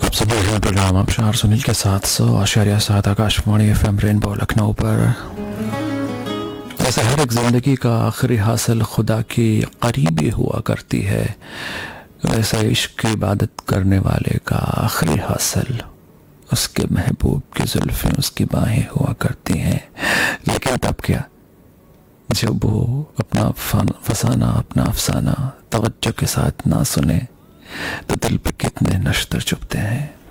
सुबह का प्रोग्राम आप शार सुनील के साथ 100.7 आकाशवाणी FM रेनबो लखनऊ पर। ऐसा हर एक जिंदगी का आखिरी हासिल खुदा की करीबी हुआ करती है, वैसा इश्क की इबादत करने वाले का आखिरी हासिल उसके महबूब की जुल्फें उसकी बाहें हुआ करती हैं। लेकिन तब क्या, जब वो अपना फसाना अपना अफसाना तवज्जो के साथ ना सुने तो दिल पे कितने नश्तर चुभते हैं।